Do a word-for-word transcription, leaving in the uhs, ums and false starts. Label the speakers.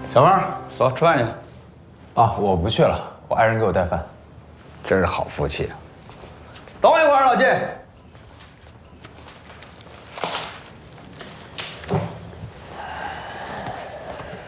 Speaker 1: 小芳，走，吃饭去。
Speaker 2: 啊，我不去了，我爱人给我带饭。
Speaker 1: 真是好福气啊！等我一会儿，老季。